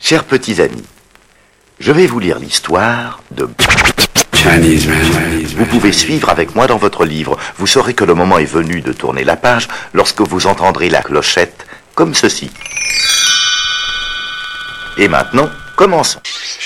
Chers petits amis, je vais vous lire l'histoire de... Vous pouvez suivre avec moi dans votre livre. Vous saurez que le moment est venu de tourner la page lorsque vous entendrez la clochette comme ceci. Et maintenant, commençons.